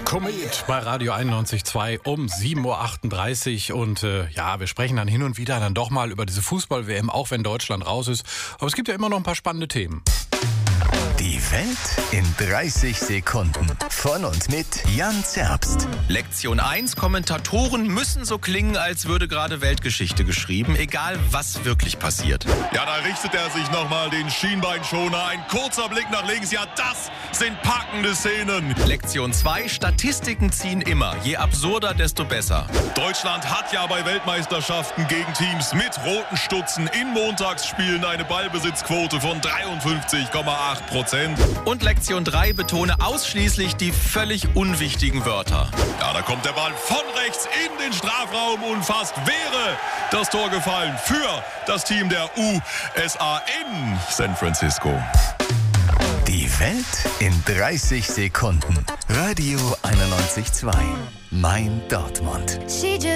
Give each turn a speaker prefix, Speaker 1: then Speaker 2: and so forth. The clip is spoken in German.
Speaker 1: Komet bei Radio 91.2 um 7.38 Uhr und wir sprechen dann hin und wieder dann doch mal über diese Fußball-WM, auch wenn Deutschland raus ist. Aber es gibt ja immer noch ein paar spannende Themen.
Speaker 2: Die Welt in 30 Sekunden. Von und mit Jan Zerbst.
Speaker 3: Lektion 1. Kommentatoren müssen so klingen, als würde gerade Weltgeschichte geschrieben, egal was wirklich passiert.
Speaker 4: Ja, da richtet er sich nochmal den Schienbeinschoner. Ein kurzer Blick nach links. Ja, das sind packende Szenen.
Speaker 3: Lektion 2. Statistiken ziehen immer. Je absurder, desto besser.
Speaker 4: Deutschland hat ja bei Weltmeisterschaften gegen Teams mit roten Stutzen in Montagsspielen eine Ballbesitzquote von 53,8%.
Speaker 3: Und Lektion 3. Betone ausschließlich die völlig unwichtigen Wörter.
Speaker 4: Ja, da kommt der Ball von rechts in den Strafraum und fast wäre das Tor gefallen für das Team der USA in San Francisco.
Speaker 2: Die Welt in 30 Sekunden. Radio 91.2. Mein Dortmund.